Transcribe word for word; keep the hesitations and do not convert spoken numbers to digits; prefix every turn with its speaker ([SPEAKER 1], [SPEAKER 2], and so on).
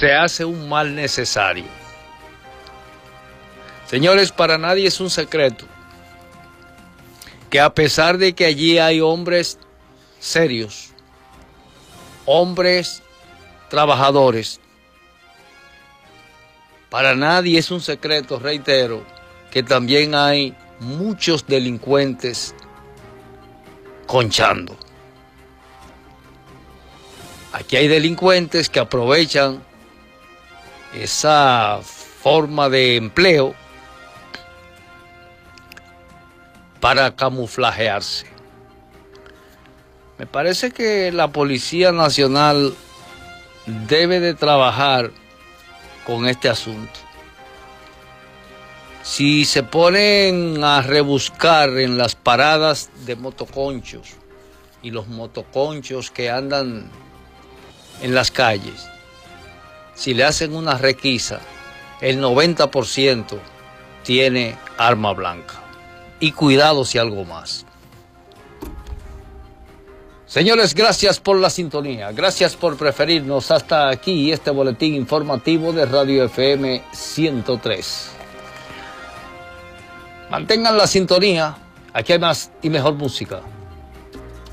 [SPEAKER 1] se hace un mal necesario. Señores, para nadie es un secreto que a pesar de que allí hay hombres serios, hombres trabajadores, para nadie es un secreto, reitero, que también hay muchos delincuentes conchando. Aquí hay delincuentes que aprovechan esa forma de empleo para camuflajearse. Me parece que la Policía Nacional debe de trabajar con este asunto. Si se ponen a rebuscar en las paradas de motoconchos y los motoconchos que andan en las calles, si le hacen una requisa, el noventa por ciento tiene arma blanca. Y cuidado si algo más. Señores, gracias por la sintonía, gracias por preferirnos. Hasta aquí este boletín informativo de Radio F M ciento tres. Mantengan la sintonía, aquí hay más y mejor música.